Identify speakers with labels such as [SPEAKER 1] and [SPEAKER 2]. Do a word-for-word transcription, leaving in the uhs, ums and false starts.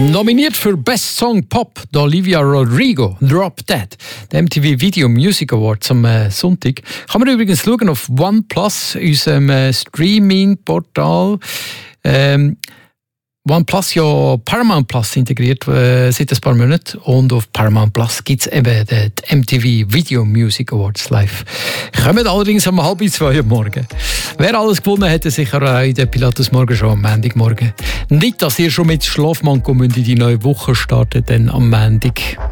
[SPEAKER 1] Nominiert für Best Song Pop, der Olivia Rodrigo, Drop Dead. Der M T V Video Music Awards am äh, Sonntag. Kann man übrigens schauen auf OnePlus, unserem äh, Streaming-Portal. Ähm, OnePlus ja Paramount Plus integriert äh, seit ein paar Monaten und auf Paramount Plus gibt es eben die M T V Video Music Awards live. Kommen allerdings um halb zwei Uhr morgen. Wer alles gewonnen hat, sicher auch in der Pilatus Morgen schon am Montagmorgen. Nicht, dass ihr schon mit Schlafmanko in die neue Woche startet, dann am Montag.